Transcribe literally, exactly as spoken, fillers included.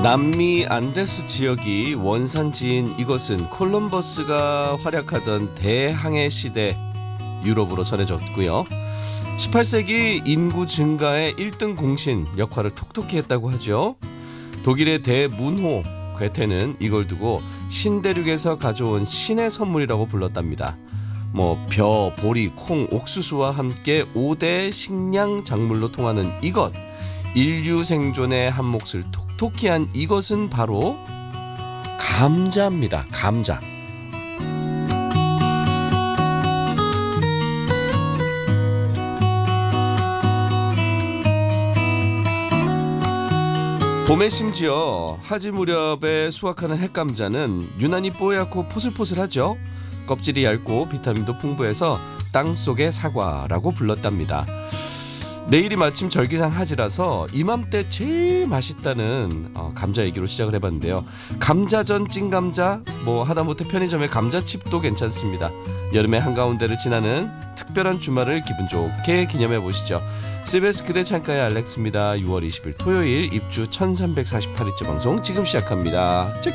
남미 안데스 지역이 원산지인 이곳은 콜럼버스가 활약하던 대항해 시대 유럽으로 전해졌고요. 십팔 세기 인구 증가의 일 등 공신 역할을 톡톡히 했다고 하죠. 독일의 대문호 괴테는 이걸 두고 신대륙에서 가져온 신의 선물이라고 불렀답니다. 뭐 벼, 보리, 콩, 옥수수와 함께 오 대 식량 작물로 통하는 이것, 인류 생존의 한 몫을 톡톡히 한 이것은 바로 감자입니다. 감자. 봄에 심지어 하지 무렵에 수확하는 핵감자는 유난히 뽀얗고 포슬포슬하죠. 껍질이 얇고 비타민도 풍부해서 땅속의 사과라고 불렀답니다. 내일이 마침 절기상 하지라서 이맘때 제일 맛있다는 어, 감자 얘기로 시작을 해봤는데요. 감자전, 찐감자, 뭐 하다못해 편의점의 감자칩도 괜찮습니다. 여름의 한가운데를 지나는 특별한 주말을 기분 좋게 기념해보시죠. 씨비에스 그대 창가의 알렉스입니다. 유월 이십일 토요일 입주 천삼백사십팔 일째 방송 지금 시작합니다.